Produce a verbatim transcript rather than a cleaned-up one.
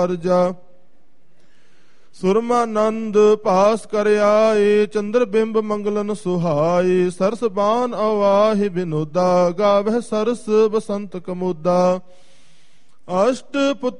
ਅਰਜਾ ਸੁਰਮਾਨੰਦ ਭਾਸ ਕਰ ਆਏ, ਚੰਦਰ ਬਿੰਬ ਮੰਗਲਨ ਸੁਹਾਏ, ਸਰਸ ਬਾਨ ਅਵਾਹਿ ਬਿਨੋਦਾ, ਗਾਵਹਿ ਸਰਸ ਬਸੰਤ ਕਮੋਦਾ। ਅਸ਼ਟ ਪੁੱਤਰ